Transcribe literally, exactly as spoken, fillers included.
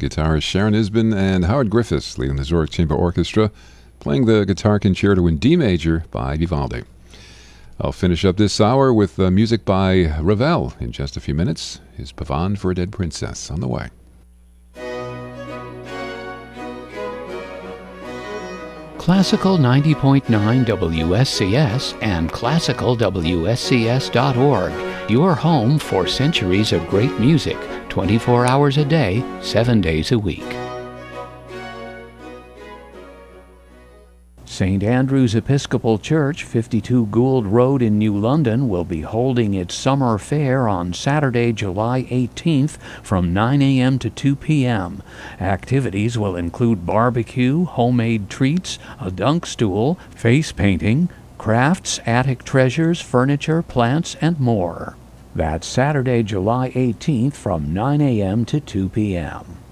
guitarist Sharon Isbin and Howard Griffiths leading the Zurich Chamber Orchestra, playing the Guitar Concerto in D major by Vivaldi. I'll finish up this hour with uh, music by Ravel in just a few minutes. His Pavane for a Dead Princess on the way. Classical ninety point nine W S C S and classical W S C S dot org, your home for centuries of great music, twenty-four hours a day, seven days a week. Saint Andrew's Episcopal Church, fifty-two Gould Road in New London, will be holding its summer fair on Saturday, July eighteenth from nine a.m. to two p.m. Activities will include barbecue, homemade treats, a dunk stool, face painting, crafts, attic treasures, furniture, plants, and more. That's Saturday, July eighteenth from nine a.m. to two p.m.